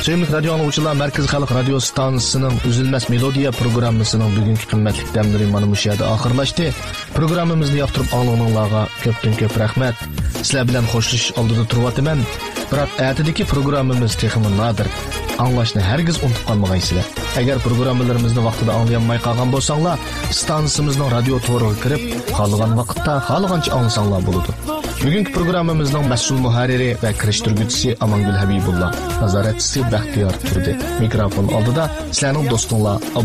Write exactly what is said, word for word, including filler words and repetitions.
Sevimli radyo anlıqçılar, Merkez Xalq Radio Stansiyasının Üzülməz Melodiya programmasının bugünkü qimmatli dəmləri mana bu yerdə axırlaşdı. Proqramımızı yaxtırıb anlığınlarga köpdən köp rəhmət. Sizlər bilan xoşluş aldıda turvatıman. Biroq ətidəki proqramımız texmi nadir. Anlaşını hərgiz unutub qalmağaysızlar. Əgər proqramlarımızı vaxtida anlayanmay qalğan bolsanglar, stansiyamızın radio toruğa kirib, xalığan vaqtda, xalığancha anlasanlar boludu. Bugünkü proqramımızın məsul muharriri və kirişdirgüçüsü Amangül Habibullah, nazaratçısı Bəxtiyar Turdi. Mikrofon aldıda sizlərning dostunlar